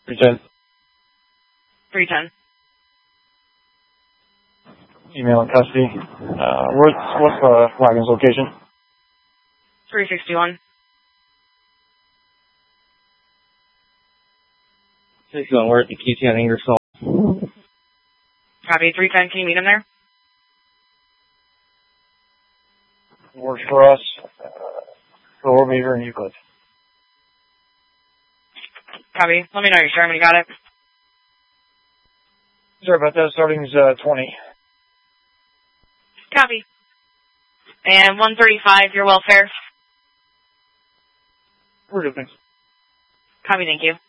310. 310. Email in custody. What's the wagon's location? 361. 61, we're at the QT on Ingersoll. Copy, 310, can you meet him there? Works for us. Lower meter in Euclid. Copy, let me know you're sure when you got it. Sorry about that, starting's 20. Copy. And 135, your welfare. We're good, thanks. Copy, thank you.